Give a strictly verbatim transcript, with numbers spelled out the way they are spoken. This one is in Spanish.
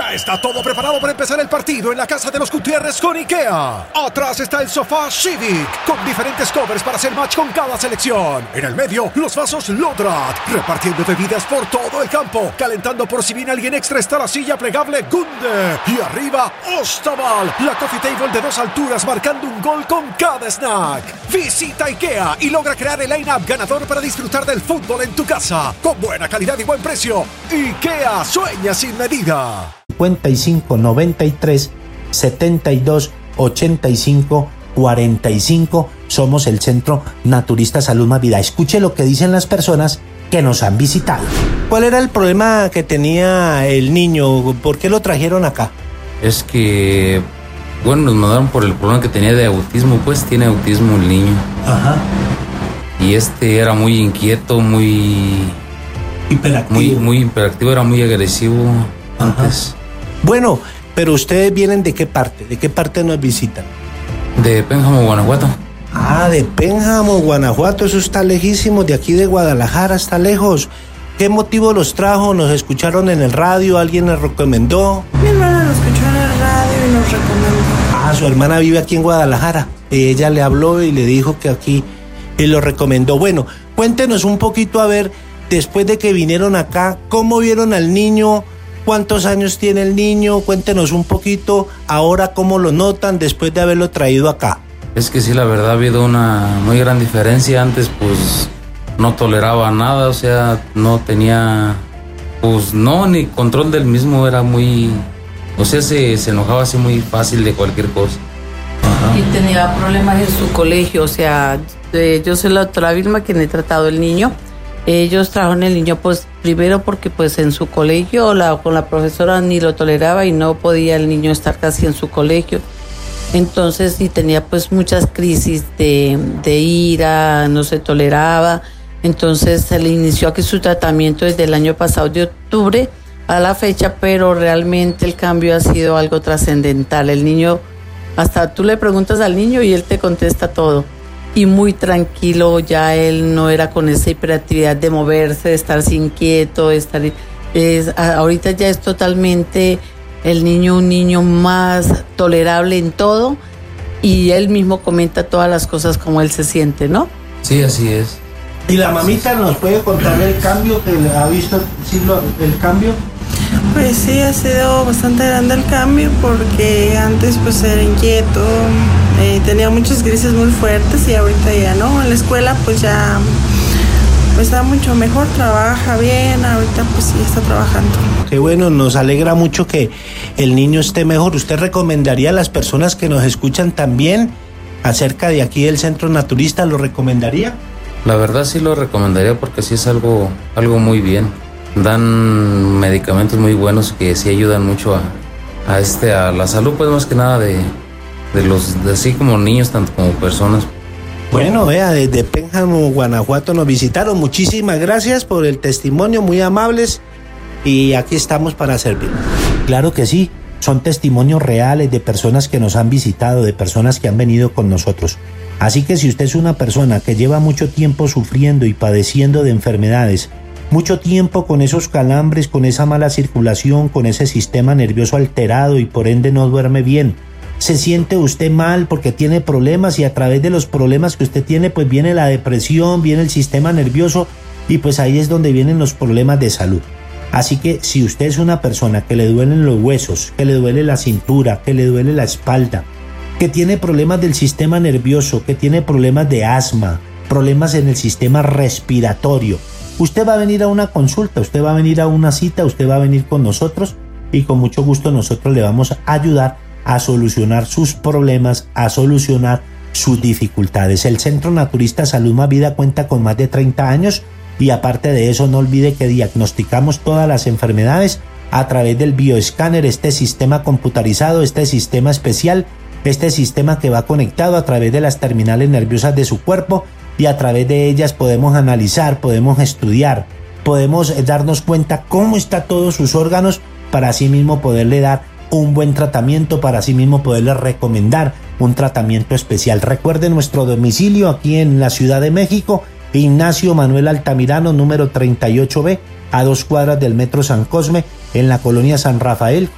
Ya está todo preparado para empezar el partido en la casa de los Gutiérrez con IKEA. Atrás está el sofá Civic, con diferentes covers para hacer match con cada selección. En el medio, los vasos Lodrat, repartiendo bebidas por todo el campo. Calentando por si viene alguien extra está la silla plegable Gunde. Y arriba, Ostaval, la coffee table de dos alturas marcando un gol con cada snack. Visita IKEA y logra crear el line-up ganador para disfrutar del fútbol en tu casa. Con buena calidad y buen precio. IKEA sueña sin medida. cincuenta y cinco, noventa y tres, setenta y dos, ochenta y cinco, cuarenta y cinco. Somos el Centro Naturista Salud Más Vida. Escuche lo que dicen las personas que nos han visitado. ¿Cuál era el problema que tenía el niño? ¿Por qué lo trajeron acá? Es que, bueno, nos mandaron por el problema que tenía de autismo. Pues tiene autismo el niño. Ajá. Y este era muy inquieto, muy... Hiperactivo. Muy, muy hiperactivo, era muy agresivo antes. Ajá. Bueno, pero ustedes vienen ¿de qué parte? ¿De qué parte nos visitan? De Pénjamo, Guanajuato. Ah, de Pénjamo, Guanajuato, eso está lejísimo, de aquí de Guadalajara está lejos. ¿Qué motivo los trajo? ¿Nos escucharon en el radio? ¿Alguien les recomendó? Mi hermana nos escuchó en el radio y nos recomendó. Ah, su hermana vive aquí en Guadalajara. Ella le habló y le dijo que aquí él lo recomendó. Bueno, cuéntenos un poquito, a ver, después de que vinieron acá, ¿cómo vieron al niño? ¿Cuántos años tiene el niño? Cuéntenos un poquito, ahora cómo lo notan después de haberlo traído acá. Es que sí, la verdad ha habido una muy gran diferencia. Antes pues no toleraba nada, o sea, no tenía, pues no, ni control del mismo, era muy, o sea, se, se enojaba así muy fácil de cualquier cosa. Ajá. Y tenía problemas en su colegio, o sea, eh, yo soy la doctora Vilma, quien he tratado el niño. Ellos trajeron el niño pues primero porque pues en su colegio la, con la profesora ni lo toleraba y no podía el niño estar casi en su colegio. Entonces y tenía pues muchas crisis de, de ira, no se toleraba. Entonces se le inició aquí su tratamiento desde el año pasado de octubre a la fecha, pero realmente el cambio ha sido algo trascendental. El niño, hasta tú le preguntas al niño y él te contesta todo. Y muy tranquilo, ya él no era con esa hiperactividad de moverse, de estarse inquieto, de estar, es, ahorita ya es totalmente el niño un niño más tolerable en todo y él mismo comenta todas las cosas como él se siente, ¿no? Sí, así es. ¿Y la mamita nos puede contar el cambio que ha visto, sí, lo, el cambio? Pues sí, ha sido bastante grande el cambio porque antes pues era inquieto, eh, tenía muchas crisis muy fuertes y ahorita ya no, en la escuela pues ya pues está mucho mejor, trabaja bien, ahorita pues sí está trabajando. Qué bueno, nos alegra mucho que el niño esté mejor. ¿Usted recomendaría a las personas que nos escuchan también acerca de aquí del Centro Naturista, lo recomendaría? La verdad sí lo recomendaría porque sí es algo, algo muy bien. Dan medicamentos muy buenos que sí ayudan mucho a, a este a la salud, pues más que nada de, de los de así como niños tanto como personas. Bueno, vea, desde Pénjamo, Guanajuato nos visitaron. Muchísimas gracias por el testimonio, muy amables, y aquí estamos para servir. Claro que sí, son testimonios reales de personas que nos han visitado, de personas que han venido con nosotros. Así que si usted es una persona que lleva mucho tiempo sufriendo y padeciendo de enfermedades, mucho tiempo con esos calambres, con esa mala circulación, con ese sistema nervioso alterado y por ende no duerme bien, se siente usted mal porque tiene problemas y a través de los problemas que usted tiene pues viene la depresión, viene el sistema nervioso y pues ahí es donde vienen los problemas de salud. Así que si usted es una persona que le duelen los huesos, que le duele la cintura, que le duele la espalda, que tiene problemas del sistema nervioso, que tiene problemas de asma, problemas en el sistema respiratorio, usted va a venir a una consulta, usted va a venir a una cita, usted va a venir con nosotros y con mucho gusto nosotros le vamos a ayudar a solucionar sus problemas, a solucionar sus dificultades. El Centro Naturista Salud Más Vida cuenta con más de treinta años y aparte de eso no olvide que diagnosticamos todas las enfermedades a través del bioescáner, este sistema computarizado, este sistema especial, este sistema que va conectado a través de las terminales nerviosas de su cuerpo y a través de ellas podemos analizar, podemos estudiar, podemos darnos cuenta cómo están todos sus órganos para así mismo poderle dar un buen tratamiento, para así mismo poderle recomendar un tratamiento especial. Recuerde nuestro domicilio aquí en la Ciudad de México, Ignacio Manuel Altamirano, número treinta y ocho B, a dos cuadras del Metro San Cosme, en la colonia San Rafael.